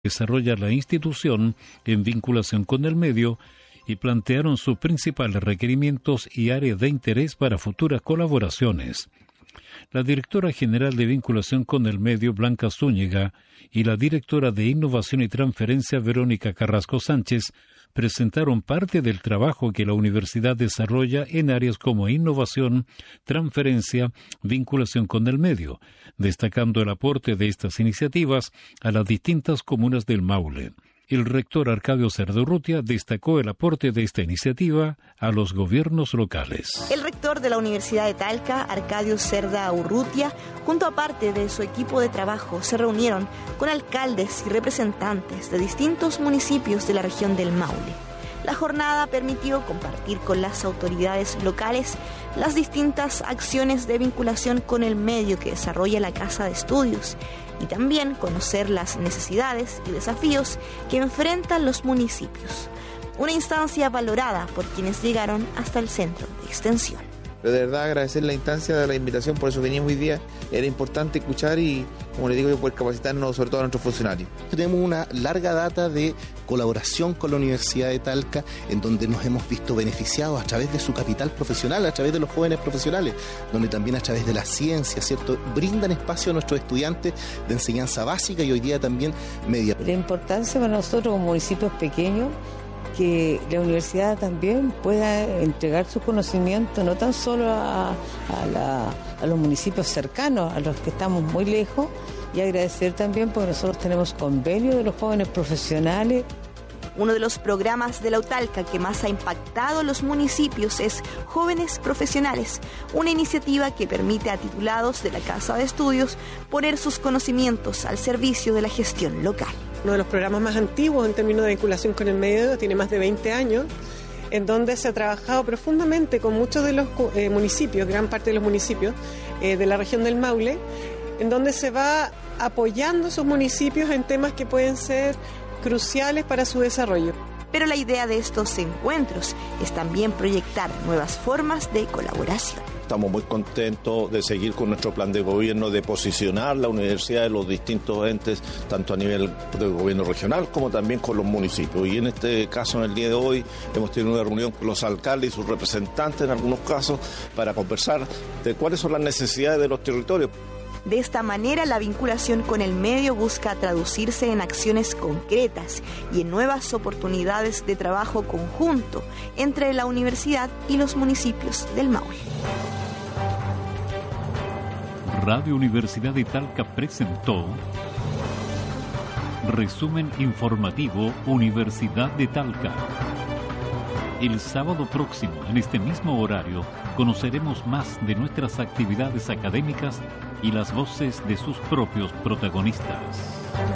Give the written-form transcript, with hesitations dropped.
desarrolla la institución en vinculación con el medio y plantearon sus principales requerimientos y áreas de interés para futuras colaboraciones. La directora general de vinculación con el medio, Blanca Zúñiga, y la directora de innovación y transferencia, Verónica Carrasco Sánchez, presentaron parte del trabajo que la universidad desarrolla en áreas como innovación, transferencia, vinculación con el medio, destacando el aporte de estas iniciativas a las distintas comunas del Maule. El rector Arcadio Cerda Urrutia destacó el aporte de esta iniciativa a los gobiernos locales. El rector de la Universidad de Talca, Arcadio Cerda Urrutia, junto a parte de su equipo de trabajo, se reunieron con alcaldes y representantes de distintos municipios de la región del Maule. La jornada permitió compartir con las autoridades locales las distintas acciones de vinculación con el medio que desarrolla la Casa de Estudios y también conocer las necesidades y desafíos que enfrentan los municipios. Una instancia valorada por quienes llegaron hasta el centro de extensión. Pero de verdad agradecer la instancia de la invitación, por eso venimos hoy día. Era importante escuchar y, como les digo yo, poder capacitarnos sobre todo a nuestros funcionarios. Tenemos una larga data de colaboración con la Universidad de Talca, en donde nos hemos visto beneficiados a través de su capital profesional, a través de los jóvenes profesionales, donde también a través de la ciencia, ¿cierto?, brindan espacio a nuestros estudiantes de enseñanza básica y hoy día también media. La importancia para nosotros como municipios pequeños, que la universidad también pueda entregar sus conocimientos no tan solo a los municipios cercanos, a los que estamos muy lejos, y agradecer también porque nosotros tenemos convenio de los jóvenes profesionales. Uno de los programas de la UTALCA que más ha impactado a los municipios es Jóvenes Profesionales, una iniciativa que permite a titulados de la Casa de Estudios poner sus conocimientos al servicio de la gestión local. Uno de los programas más antiguos en términos de vinculación con el medio, tiene más de 20 años, en donde se ha trabajado profundamente con muchos de los municipios, gran parte de los municipios de la región del Maule, en donde se va apoyando a esos municipios en temas que pueden ser cruciales para su desarrollo. Pero la idea de estos encuentros es también proyectar nuevas formas de colaboración. Estamos muy contentos de seguir con nuestro plan de gobierno, de posicionar la universidad en los distintos entes, tanto a nivel del gobierno regional como también con los municipios. Y en este caso, en el día de hoy, hemos tenido una reunión con los alcaldes y sus representantes en algunos casos para conversar de cuáles son las necesidades de los territorios. De esta manera, la vinculación con el medio busca traducirse en acciones concretas y en nuevas oportunidades de trabajo conjunto entre la universidad y los municipios del Maule. Radio Universidad de Talca presentó Resumen Informativo Universidad de Talca. El sábado próximo, en este mismo horario, conoceremos más de nuestras actividades académicas y las voces de sus propios protagonistas.